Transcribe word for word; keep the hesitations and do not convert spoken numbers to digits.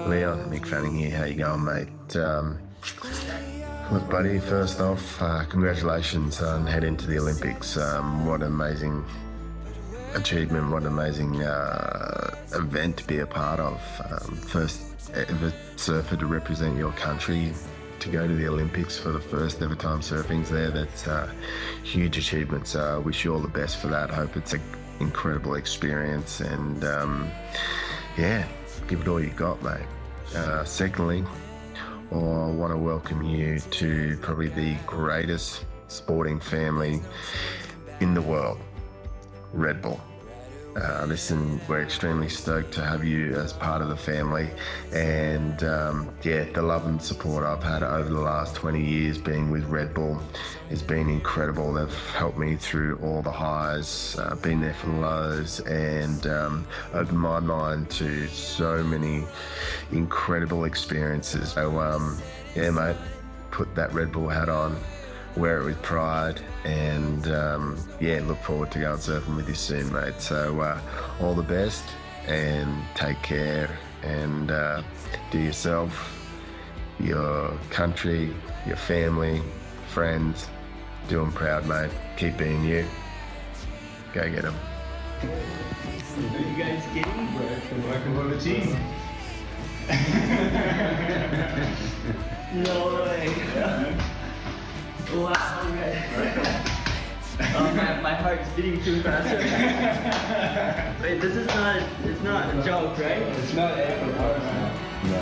Leon, Mick Fanning here. How you going, mate? Um, look, buddy, first off, uh, congratulations on heading to the Olympics. Um, what an amazing achievement, what an amazing uh, event to be a part of. Um, first ever surfer to represent your country, to go to the Olympics for the first ever time surfing's there. That's a huge achievement. So I wish you all the best for that. I hope it's an incredible experience, and um, yeah, give it all you got, mate. Uh, secondly, I want to welcome you to probably the greatest sporting family in the world, Red Bull. Uh, listen, we're extremely stoked to have you as part of the family, and um, yeah, the love and support I've had over the last twenty years being with Red Bull has been incredible. They've helped me through all the highs, uh, been there for the lows, and um, opened my mind to so many incredible experiences. So um, yeah, mate, put that Red Bull hat on, wear it with pride, and um, yeah, look forward to going surfing with you soon, mate. So uh, all the best, and take care, and uh, do yourself, your country, your family, friends, do them proud, mate. Keep being you. Go get them. Are you guys getting work? Working for the team. No way. Wow, okay. Oh, my, my heart's beating too fast. Wait, this is not, it's not a joke, right? It's not epic.